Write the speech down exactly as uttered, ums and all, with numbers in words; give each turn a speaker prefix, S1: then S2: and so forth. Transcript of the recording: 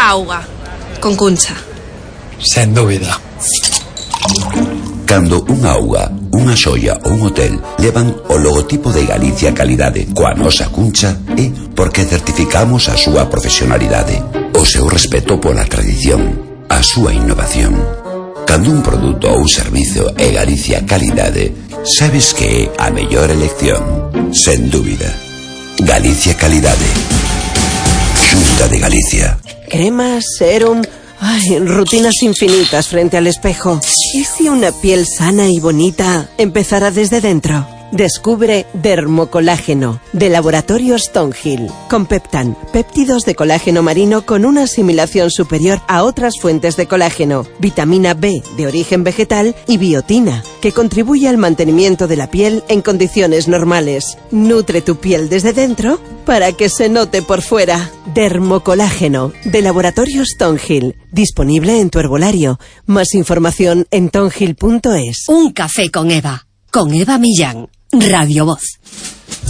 S1: auga, con Cuncha.
S2: Sen dúbida.
S3: Cando unha auga, unha xoia ou un hotel levan o logotipo de Galicia Calidade coa nosa Cuncha, é porque certificamos a súa profesionalidade, o seu respeto pola tradición, a súa innovación. Cando un produto ou servizo é Galicia Calidade, sabes que é a mellor elección, sen dúbida. Galicia Calidade. Xunta de Galicia.
S4: Cremas, serum... Ay, rutinas infinitas frente al espejo. ¿Y si una piel sana y bonita empezara desde dentro? Descubre Dermocolágeno, de Laboratorio Stonehill. Con Peptan, péptidos de colágeno marino con una asimilación superior a otras fuentes de colágeno, vitamina B de origen vegetal y biotina, que contribuye al mantenimiento de la piel en condiciones normales. Nutre tu piel desde dentro para que se note por fuera. Dermocolágeno, de Laboratorio Stonehill. Disponible en tu herbolario. Más información en tonhill punto es.
S5: Un café con Eva. Con Eva Millán. Radio Voz.